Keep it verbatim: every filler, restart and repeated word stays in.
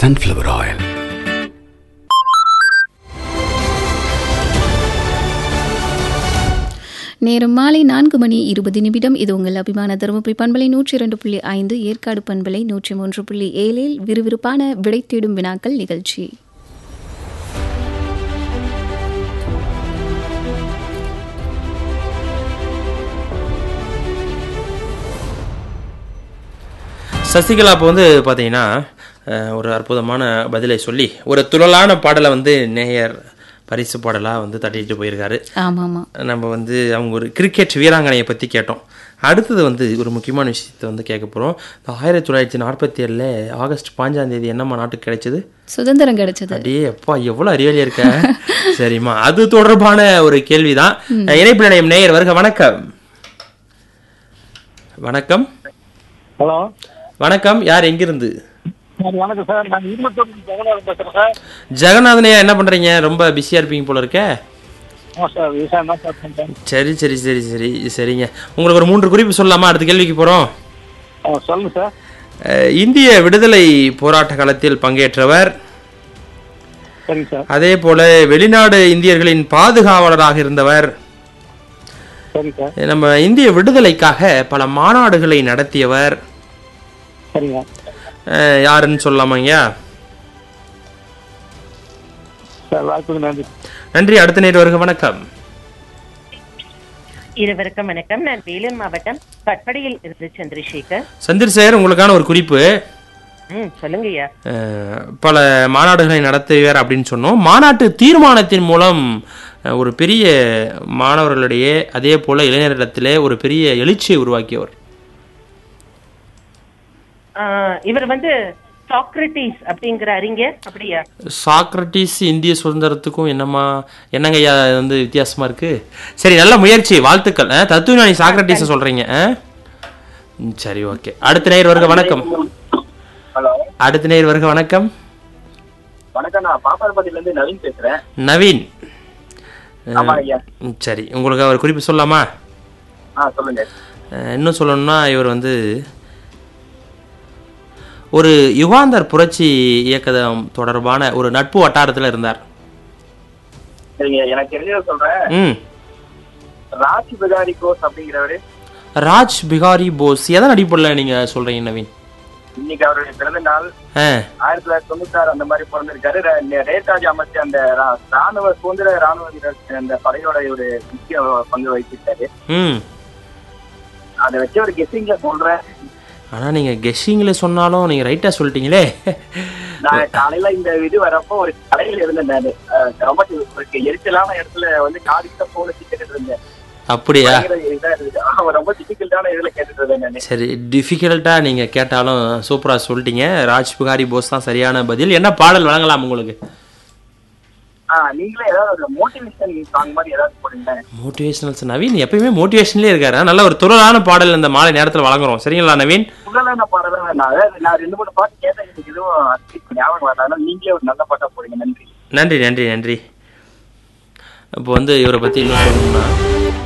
sunflower oil. நேரம் மாலை நான்கு மணி இருபது நிமிடம். இது உங்கள் அபிமான தருமபுரி பண்பலை நூற்றி இரண்டு புள்ளி ஐந்து, ஏற்காடு பண்பலை நூற்றி மூன்று புள்ளி ஏழில் விறுவிறுப்பான விடை தேடும் வினாக்கள் நிகழ்ச்சி. சசிகலா இப்போ வந்து பார்த்தீங்கன்னா ஒரு அற்புதமான பதிலை சொல்லி ஒரு துழலான பாடலை வந்து நேயர் பரிசு பாடலாக வந்து தட்டிட்டு போயிருக்காரு. ஆமாம், நம்ம வந்து அவங்க ஒரு கிரிக்கெட் வீராங்கனையை பற்றி கேட்டோம். அடுத்தது வந்து ஒரு முக்கியமான விஷயத்தை வந்து கேட்க போகிறோம். ஆயிரத்தி தொள்ளாயிரத்தி நாற்பத்தி ஏழில் ஆகஸ்ட் பாஞ்சாம் தேதி என்னம்மா நாட்டுக்கு கிடைச்சது? சுதந்திரம் கிடைச்சது. அப்படியே அப்பா எவ்வளோ அறிவாளியா இருக்க. சரிம்மா, அது தொடர்பான ஒரு கேள்விதான். இணைப்பு நிலையம் நேயர் வருக. வணக்கம். வணக்கம். ஹலோ, வணக்கம். யார், எங்கிருந்து? வணக்கம் சார், நான் இருபத்தொன்று ஜெகநாதன் பேசுறேன் சார். ஜெகநாதனையா, என்ன பண்றீங்க? ரொம்ப பிஸியா இருப்பீங்க போல இருக்க. ஆமாம் சார், விவசாயம் தான் சார் பண்றேன். சரி சரி சரி சரி சரிங்க. உங்களுக்கு ஒரு மூன்று குறிப்பு சொல்லலாமா? அடுத்த கேள்விக்கு போறோம். சொல்லுங்க சார். இந்திய விடுதலை போராட்ட காலத்தில் பங்கேற்றவர். சரிங்க சார். அதே போல வெளிநாடு இந்தியர்களின் பாதுகாவலராக இருந்தவர். சரிங்க சார். நம்ம இந்திய விடுதலைக்காக பல மாநாடுகளை நடத்தியவர். சரிங்க. யாருன்னு சொல்லலாமாங்கய்யா? சார், வாய்ப்புக்கு நன்றி. நன்றி. அடுத்த நேரம் வருக. வணக்கம். இருவருக்கும் வணக்கம். நான் வேலூர் மாவட்டம் கட்படியில் இருந்து சந்திரசேகர். சந்திரசேகர், உங்களுக்கான ஒரு குறிப்பு. ம், சொல்லுங்கய்யா. பல மாநாடுகளை நடத்துவார் அப்படின்னு சொன்னோம். மாநாட்டு தீர்மானத்தின் மூலம் ஒரு பெரிய மாணவர்களிடையே அதே போல இளைஞரிடத்திலே ஒரு பெரிய எழுச்சியை உருவாக்கியவர். இவர் வந்து சாக்ரட்டிஸ் அப்படிங்கிற அறிஞர். அப்படியா? சாக்ரட்டிஸ் இந்திய சுதந்திரத்துக்கும் என்னமா என்னங்கய்யா வந்து வித்தியாசமா இருக்கு. சரி, நல்ல முயற்சி, வாழ்த்துக்கள். தத்துவஞானி சாக்ரட்டிஸ் சொல்றீங்க. சரி, ஓகே. அடுத்த நேயர் வருக. வணக்கம். ஹலோ, அடுத்த நேயர் வருக. வணக்கம். வணக்கம், நான் பாப்பாரப்பட்டியில இருந்து நவீன் பேசுறேன். நவீன். ஆமா ஐயா. சரி, உங்களுக்கு ஒரு குறிப்பு சொல்லலாமா? ஆ, சொல்லுங்க. இன்னும் சொல்லணும்னா, இவர் வந்து ஒரு யுகாந்தர் புரட்சி இயக்கம் தொடர்பான ஒரு நட்பு வட்டாரத்தில் இருந்தார். சரிங்க, எனக்கு தெரிஞ்சத சொல்றேன். ம் ராஜ் பிகாரி போஸ் அப்படிங்கிறவரு. ராஜ் பிகாரி போஸ் எதன் அடிப்படையில் நீங்க சொல்றீங்க நவீன்? இன்னைக்கு அவருடைய பிறந்த நாள். ஆயிரத்தி தொள்ளாயிரத்தி தொண்ணூத்தி ஆறு அந்த மாதிரி பிறந்திருக்காரு. ரேட்டாஜ் அமைச்ச அந்த ராணுவ சுதந்திர ராணுவ வீரர் அந்த படையோட ஒரு முக்கிய பங்கு வகிச்சிருக்காரு. ம் அதை வச்சு ஒரு கெஸ்டிங்ல சொல்றேன். ஆனா நீங்க கெஸ்ஸிங்ல சொன்னாலும் நீங்க ரைட்டா சொல்லிட்டீங்களே. நான் காலையில இந்த இது வரப்போ ஒரு கடையில இருந்தேன். ரொம்ப எரிச்சலான இடத்துல வந்து காடிக்கிட்ட போன கேட்டுட்டு இருந்தேன். அப்படியா? ரொம்ப டிஃபிகல்ட்டான இதுல கேட்டுட்டு இருந்தேன். சரி, டிஃபிகல்ட்டா நீங்க கேட்டாலும் சூப்பரா சொல்லிட்டீங்க. ராஜ் பிகாரி போஸ் தான் சரியான பதில். என்ன பாடல் வழங்கலாம் உங்களுக்கு? நீங்களே ஏதாவது மோட்டிவேஷன் சாங் மாதிரி ஏதாவது போடுங்க. மோட்டிவேஷனல்ஸ் நவீன் எப்பயுமே மோட்டிவேஷன்லயே இருக்காரு. நல்ல ஒரு துறலான பாடல் இந்த மாலை நேரத்தில் வழங்குறோம். சரிங்களா நவீன்? துறலான பாடல் நான் ரெண்டு மூணு பாட்டு கேட்டேன், எனக்கு எதுவும் ஞாபகம் வரல. நீங்களே ஒரு நல்ல பாட்டா போடுங்க. நன்றி நன்றி நன்றி நன்றி. இப்போ வந்து இவரை பத்தி இன்னும் சொல்லணும்னா